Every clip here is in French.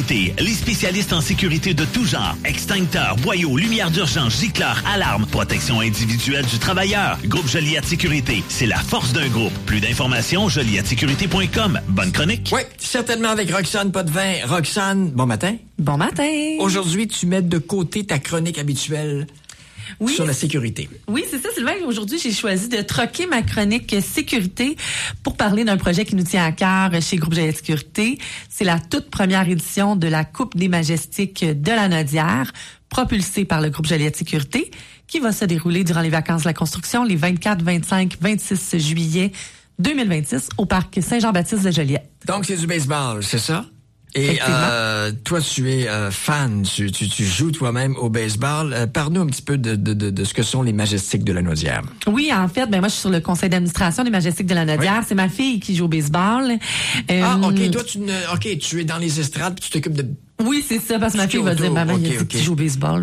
Sécurité, les spécialistes en sécurité de tout genre. Extincteurs, boyaux, lumière d'urgence, gicleurs, alarmes, protection individuelle du travailleur. Groupe Joliette Sécurité, c'est la force d'un groupe. Plus d'informations, joliettesécurité.com. Bonne chronique? Oui, certainement avec Roxane Potvin. Roxane, bon matin. Bon matin. Aujourd'hui, tu mets de côté ta chronique habituelle. Oui. Sur la sécurité. Oui, c'est ça, Sylvain. Aujourd'hui, j'ai choisi de troquer ma chronique sécurité pour parler d'un projet qui nous tient à cœur chez Groupe Joliette Sécurité. C'est la toute première édition de la Coupe des Majestiques de la Nodière, propulsée par le Groupe Joliette Sécurité, qui va se dérouler durant les vacances de la construction les 24, 25, 26 juillet 2026 au parc Saint-Jean-Baptiste de Joliette. Donc, c'est du baseball, c'est ça? Et toi, tu es fan, tu joues toi-même au baseball. Parle-nous un petit peu de ce que sont les Majestiques de la Nodière. Oui, en fait, moi, je suis sur le conseil d'administration des Majestiques de la Nodière. Oui. C'est ma fille qui joue au baseball. OK. Toi, tu es dans les estrades puis tu t'occupes de... Oui, c'est ça, parce que ma fille va dire, maman, il a dit que tu joues au baseball.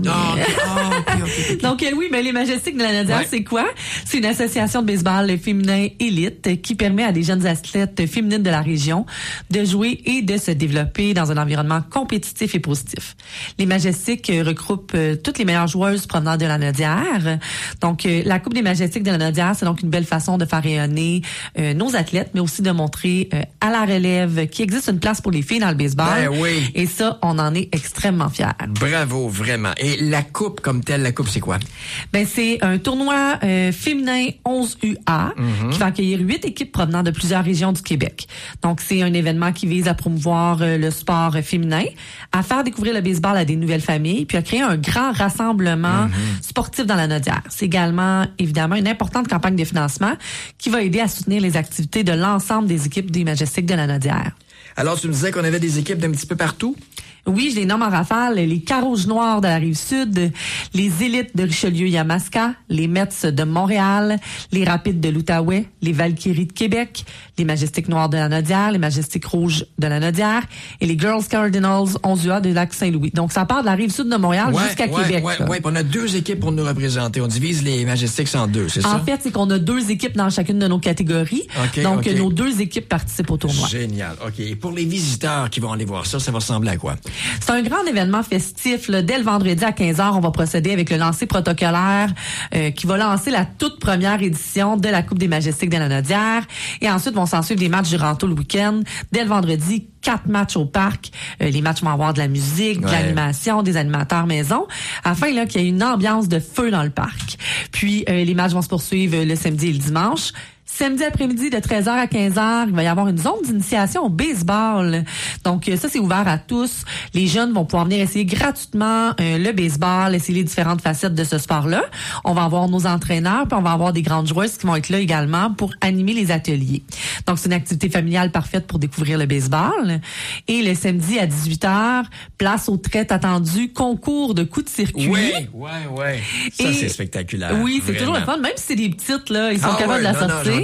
Mais... Donc, oui, mais les Majestiques de la Nodière, c'est quoi? C'est une association de baseball féminin élite qui permet à des jeunes athlètes féminines de la région de jouer et de se développer dans un environnement compétitif et positif. Les Majestiques regroupent toutes les meilleures joueuses provenant de la Nodière. Donc, la Coupe des Majestiques de la Nodière, c'est donc une belle façon de faire rayonner nos athlètes, mais aussi de montrer à la relève qu'il existe une place pour les filles dans le baseball. Ben oui. Et ça, on en est extrêmement fiers. Bravo, vraiment. Et la coupe comme telle, la coupe, c'est quoi? C'est un tournoi féminin 11UA qui va accueillir 8 équipes provenant de plusieurs régions du Québec. Donc, c'est un événement qui vise à promouvoir le sport féminin, à faire découvrir le baseball à des nouvelles familles, puis à créer un grand rassemblement sportif dans la Nodière. C'est également, évidemment, une importante campagne de financement qui va aider à soutenir les activités de l'ensemble des équipes des Majestiques de la Nodière. Alors, tu me disais qu'on avait des équipes d'un petit peu partout? Oui, je les nomme en rafale. Les Carouges Noirs de la Rive-Sud, les Élites de Richelieu-Yamaska, les Mets de Montréal, les Rapides de l'Outaouais, les Valkyries de Québec, les Majestiques Noirs de la Nodière, les Majestiques Rouges de la Nodière et les Girls Cardinals 11UA de Lac-Saint-Louis. Donc, ça part de la Rive-Sud de Montréal jusqu'à Québec. Oui, on a 2 équipes pour nous représenter. On divise les Majestiques en 2, c'est ça? En fait, c'est qu'on a 2 équipes dans chacune de nos catégories. Donc, nos 2 équipes participent au tournoi. Génial. OK. Et pour les visiteurs qui vont aller voir ça, ça va ressembler à quoi? C'est un grand événement festif. Là. Dès le vendredi à 15h, on va procéder avec le lancer protocolaire qui va lancer la toute première édition de la Coupe des Majestiques de la Nodière. Et ensuite, vont s'en suivre des matchs durant tout le week-end. Dès le vendredi, 4 matchs au parc. Les matchs vont avoir de la musique, de l'animation, des animateurs maison, afin là qu'il y ait une ambiance de feu dans le parc. Puis, les matchs vont se poursuivre le samedi et le dimanche. Samedi après-midi, de 13h à 15h, il va y avoir une zone d'initiation au baseball. Donc, ça, c'est ouvert à tous. Les jeunes vont pouvoir venir essayer gratuitement le baseball, essayer les différentes facettes de ce sport-là. On va avoir nos entraîneurs, puis on va avoir des grandes joueuses qui vont être là également pour animer les ateliers. Donc, c'est une activité familiale parfaite pour découvrir le baseball. Et le samedi à 18h, place au très attendu concours de coups de circuit. Oui. Ça, c'est spectaculaire. Oui, c'est toujours le fun. Même si c'est des petites, là, ils sont capables de la sortir.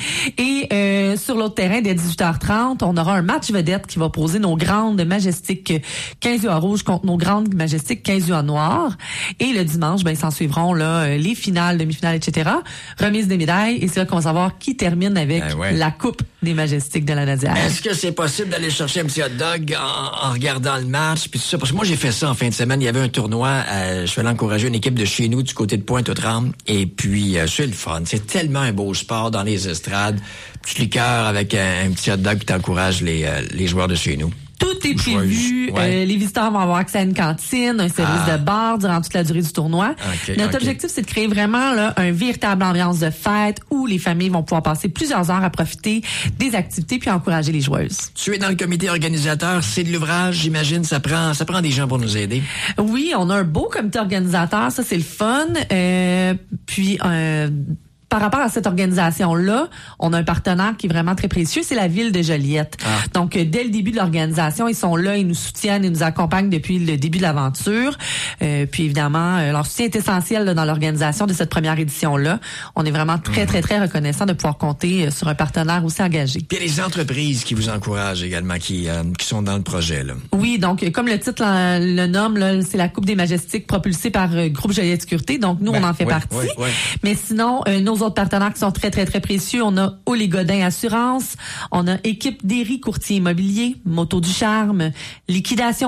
Et sur l'autre terrain, dès 18h30, on aura un match vedette qui va poser nos grandes Majestiques 15 UA rouges contre nos grandes Majestiques 15 UA noires. Et le dimanche, ils s'en suivront là les finales, demi-finales, etc. Remise des médailles. Et c'est là qu'on va savoir qui termine avec la Coupe des Majestiques de la Nodière. Est-ce que c'est possible d'aller chercher un petit hot dog en regardant le match? Puis tout ça? Parce que moi, j'ai fait ça en fin de semaine. Il y avait un tournoi. Je suis allé encourager une équipe de chez nous du côté de Pointe-aux-Trembles. Et puis, c'est le fun. C'est tellement un beau sport dans les estrades. Petit liqueur avec un petit hot dog qui t'encourage les joueurs de chez nous. Tout est prévu. Les visiteurs vont avoir accès à une cantine, un service de bar durant toute la durée du tournoi. Notre objectif, c'est de créer vraiment là, un véritable ambiance de fête où les familles vont pouvoir passer plusieurs heures à profiter des activités puis encourager les joueuses. Tu es dans le comité organisateur, c'est de l'ouvrage, j'imagine, ça prend des gens pour nous aider. Oui, on a un beau comité organisateur, ça c'est le fun. Puis par rapport à cette organisation-là, on a un partenaire qui est vraiment très précieux, c'est la Ville de Joliette. Donc, dès le début de l'organisation, ils sont là, ils nous soutiennent, ils nous accompagnent depuis le début de l'aventure. Puis évidemment, leur soutien est essentiel là, dans l'organisation de cette première édition-là. On est vraiment très, très, très reconnaissant de pouvoir compter sur un partenaire aussi engagé. Puis il y a les entreprises qui vous encouragent également, qui sont dans le projet. Là. Oui, donc comme le titre le nomme, là, c'est la Coupe des Majestiques propulsée par Groupe Joliette Sécurité. Donc, nous, on en fait partie. Mais sinon, nos autres partenaires qui sont très, très, très précieux, on a Oli Godin Assurance, on a Équipe Derry Courtier Immobilier, Moto du Charme, Liquidation